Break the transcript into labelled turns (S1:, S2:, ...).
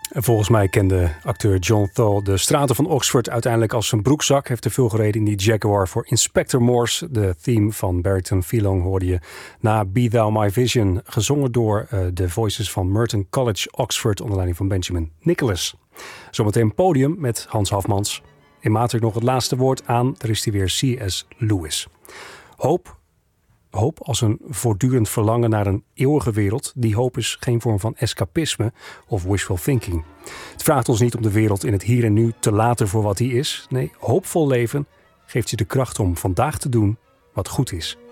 S1: En volgens mij kende acteur John Thaw de straten van Oxford uiteindelijk als zijn broekzak. Heeft er veel gereden in die Jaguar voor Inspector Morse. De theme van Bariton Philong hoorde je na Be Thou My Vision. Gezongen door de voices van Merton College Oxford onder leiding van Benjamin Nicholas. Zometeen podium met Hans Hafmans. In Matrix nog het laatste woord aan. Daar is hij weer, C.S. Lewis. Hoop als een voortdurend verlangen naar een eeuwige wereld. Die hoop is geen vorm van escapisme of wishful thinking. Het vraagt ons niet om de wereld in het hier en nu te laten voor wat die is. Nee, hoopvol leven geeft je de kracht om vandaag te doen wat goed is.